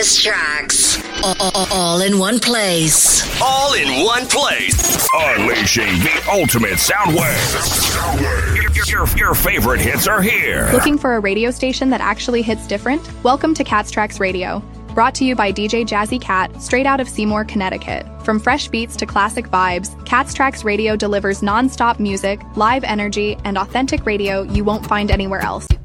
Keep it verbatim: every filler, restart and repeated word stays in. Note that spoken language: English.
hottest tracks. All, all, all in one place. All in one place. Unleashing the ultimate sound wave. Your, your, your favorite hits are here. Looking for a radio station that actually hits different? Welcome to Cat's Tracks Radio. Brought to you by D J Jazzy Cat, straight out of Seymour, Connecticut. From fresh beats to classic vibes, Cat's Tracks Radio delivers non-stop music, live energy, and authentic radio you won't find anywhere else.